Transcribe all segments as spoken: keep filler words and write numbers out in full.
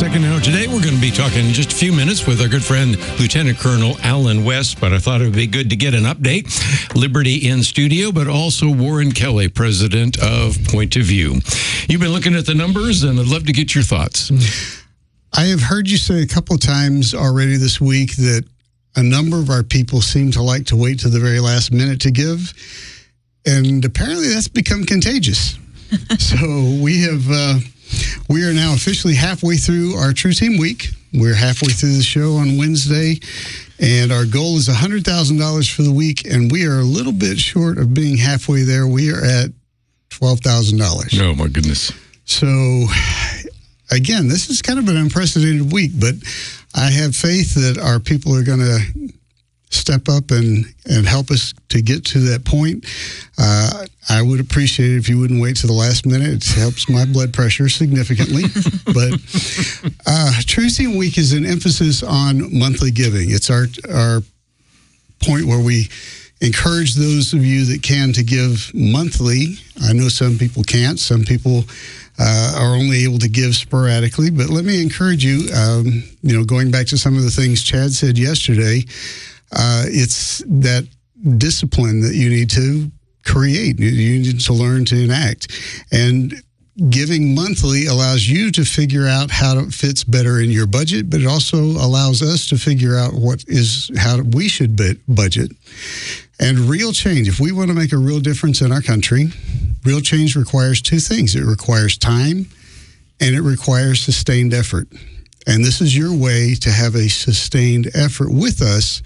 Second Hour. Today we're going to be talking in just a few minutes with our good friend Lieutenant Colonel Alan West, but I thought it would be good to get an update. Liberty in studio, but also Warren Kelly, president of Point of View. You've been looking at the numbers, and I'd love to get your thoughts. I have heard you say a couple of times already this week that a number of our people seem to like to wait to the very last minute to give, and apparently that's become contagious. So we have... Uh, We are now officially halfway through our True Team Week. We're halfway through the show on Wednesday, and our goal is one hundred thousand dollars for the week, and we are a little bit short of being halfway there. We are at twelve thousand dollars. Oh, my goodness. So, again, this is kind of an unprecedented week, but I have faith that our people are going to step up and, and help us to get to that point. Uh, I would appreciate it if you wouldn't wait to the last minute. It helps my blood pressure significantly. But uh, True Team Week is an emphasis on monthly giving. It's our our point where we encourage those of you that can to give monthly. I know some people can't. Some people uh, are only able to give sporadically. But let me encourage you, um, you know, going back to some of the things Chad said yesterday, Uh, it's that discipline that you need to create. You need to learn to enact. And giving monthly allows you to figure out how it fits better in your budget, but it also allows us to figure out what is how we should budget. And real change, if we want to make a real difference in our country, real change requires two things. It requires time, and it requires sustained effort. And this is your way to have a sustained effort with us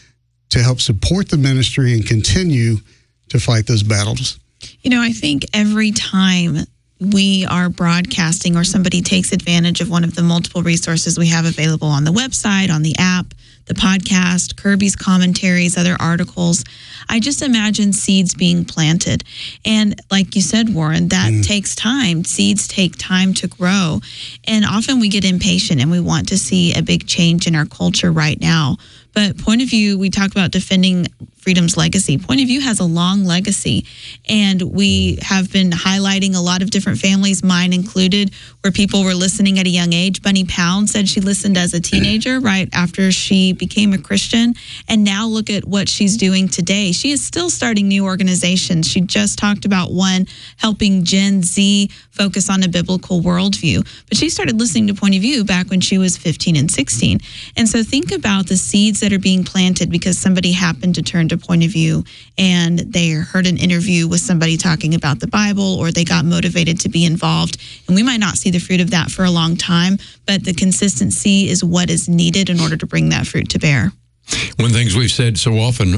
to help support the ministry and continue to fight those battles. You know, I think every time we are broadcasting or somebody takes advantage of one of the multiple resources we have available on the website, on the app, the podcast, Kirby's commentaries, other articles, I just imagine seeds being planted. And like you said, Warren, that mm. takes time. Seeds take time to grow. And often we get impatient and we want to see a big change in our culture right now. But Point of View, we talked about defending freedom's legacy. Point of View has a long legacy, and we have been highlighting a lot of different families, mine included, where people were listening at a young age. Bunny Pound said she listened as a teenager right after she became a Christian, and now look at what she's doing today. She is still starting new organizations. She just talked about one helping Gen Z focus on a biblical worldview, but she started listening to Point of View back when she was fifteen and sixteen. And so think about the seeds that are being planted because somebody happened to turn to Point of View and they heard an interview with somebody talking about the Bible, or they got motivated to be involved. And we might not see the fruit of that for a long time, but the consistency is what is needed in order to bring that fruit to bear. One of the things we've said so often,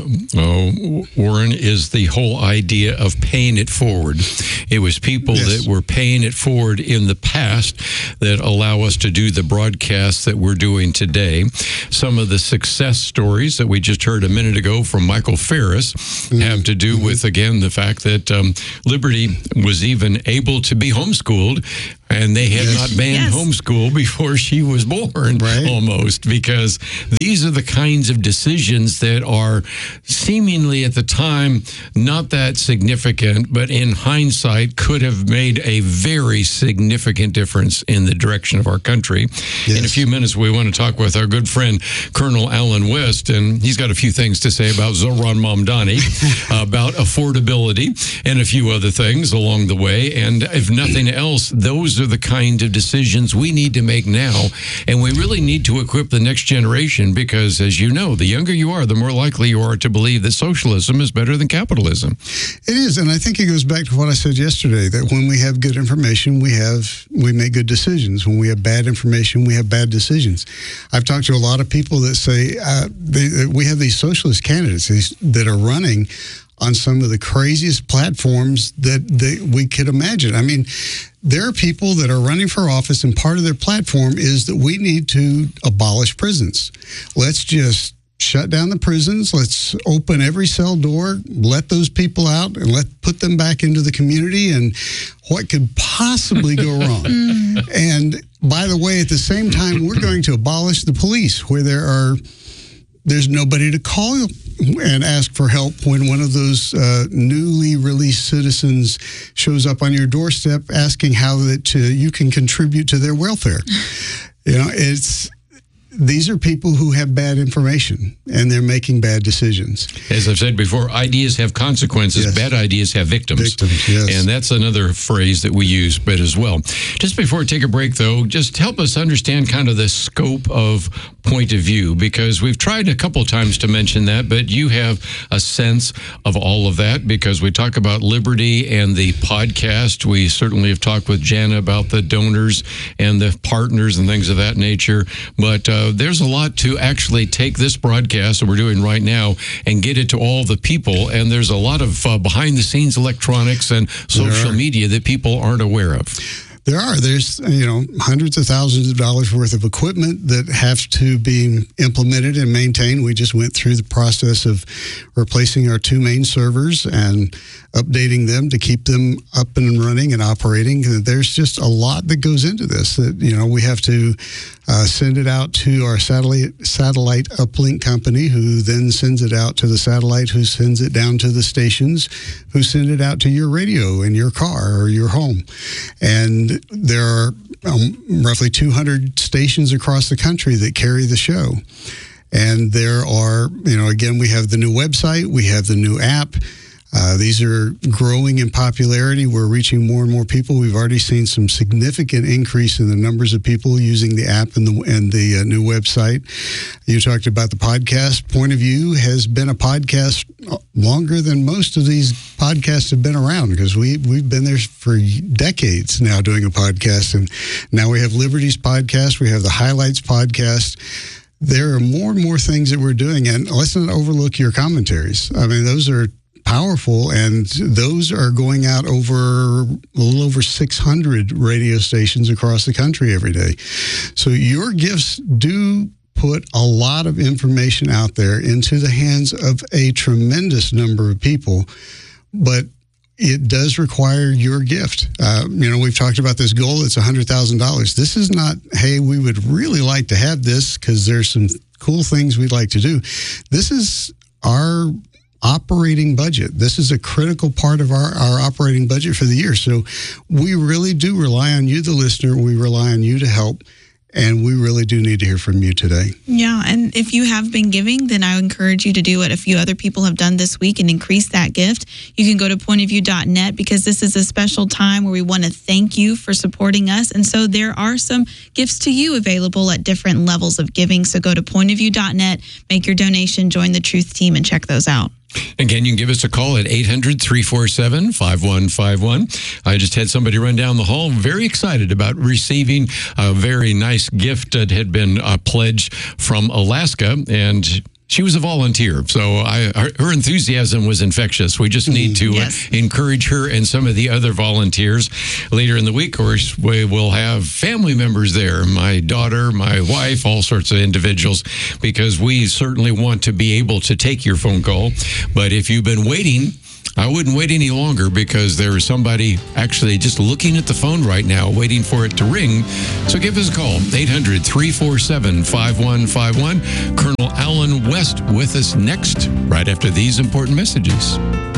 uh, Warren, is the whole idea of paying it forward. It was people yes. that were paying it forward in the past that allow us to do the broadcasts that we're doing today. Some of the success stories that we just heard a minute ago from Michael Ferris mm-hmm. have to do mm-hmm. with, again, the fact that um, Liberty was even able to be homeschooled. And they had yes. not banned yes. homeschool before she was born, right. almost, because these are the kinds of decisions that are seemingly at the time not that significant, but in hindsight could have made a very significant difference in the direction of our country. Yes. In a few minutes, we want to talk with our good friend, Colonel Alan West, and he's got a few things to say about Zohran Mamdani, about affordability, and a few other things along the way. And if nothing else, those are the kind of decisions we need to make now, and we really need to equip the next generation because, as you know, the younger you are, the more likely you are to believe that socialism is better than capitalism. It is, and I think it goes back to what I said yesterday, that when we have good information, we have we make good decisions. When we have bad information, we have bad decisions. I've talked to a lot of people that say uh, they, we have these socialist candidates these, that are running on some of the craziest platforms that, that we could imagine. I mean, there are people that are running for office, and part of their platform is that we need to abolish prisons. Let's just shut down the prisons. Let's open every cell door, let those people out, and let put them back into the community. And what could possibly go wrong? And by the way, at the same time, we're going to abolish the police, where there are there's nobody to call and ask for help when one of those uh, newly released citizens shows up on your doorstep asking how that uh, you can contribute to their welfare. You know, it's these are people who have bad information and they're making bad decisions. As I've said before, ideas have consequences. Yes. Bad ideas have victims. Victims, yes. And that's another phrase that we use, but as well. Just before we take a break, though, just help us understand kind of the scope of Point of View, because we've tried a couple times to mention that, but you have a sense of all of that, because we talk about Liberty and the podcast. We certainly have talked with Jana about the donors and the partners and things of that nature, but uh, there's a lot to actually take this broadcast that we're doing right now and get it to all the people, and there's a lot of uh, behind-the-scenes electronics and social media that people aren't aware of. There are. There's, you know, hundreds of thousands of dollars worth of equipment that have to be implemented and maintained. We just went through the process of replacing our two main servers and updating them to keep them up and running and operating. There's just a lot that goes into this that, you know, we have to uh, send it out to our satellite satellite uplink company, who then sends it out to the satellite, who sends it down to the stations, who send it out to your radio in your car or your home. And there are um, roughly two hundred stations across the country that carry the show. And there are, you know, again, we have the new website, we have the new app. Uh, these are growing in popularity. We're reaching more and more people. We've already seen some significant increase in the numbers of people using the app and the and the uh, new website. You talked about the podcast. Point of View has been a podcast longer than most of these podcasts have been around, because we, we've been there for decades now doing a podcast. And now we have Liberty's podcast. We have the Highlights podcast. There are more and more things that we're doing. And let's not overlook your commentaries. I mean, those are powerful, and those are going out over a little over six hundred radio stations across the country every day. So your gifts do put a lot of information out there into the hands of a tremendous number of people, but it does require your gift. Uh, you know, we've talked about this goal. It's one hundred thousand dollars. This is not, hey, we would really like to have this because there's some cool things we'd like to do. This is our operating budget. This is a critical part of our, our operating budget for the year. So we really do rely on you, the listener. We rely on you to help. And we really do need to hear from you today. Yeah, and if you have been giving, then I encourage you to do what a few other people have done this week and increase that gift. You can go to point of view dot net, because this is a special time where we want to thank you for supporting us. And so there are some gifts to you available at different levels of giving. So go to point of view dot net, make your donation, join the Truth Team, and check those out. Again, you can give us a call at eight hundred, three four seven, five one five one. I just had somebody run down the hall, very excited about receiving a very nice gift that had been uh, pledged from Alaska, and she was a volunteer, so I, her, her enthusiasm was infectious. We just need to yes. uh, encourage her and some of the other volunteers. Later in the week, of course, we will have family members there, my daughter, my wife, all sorts of individuals, because we certainly want to be able to take your phone call. But if you've been waiting, I wouldn't wait any longer, because there is somebody actually just looking at the phone right now, waiting for it to ring. So give us a call, eight hundred, three four seven, five one five one. Colonel Alan West with us next, right after these important messages.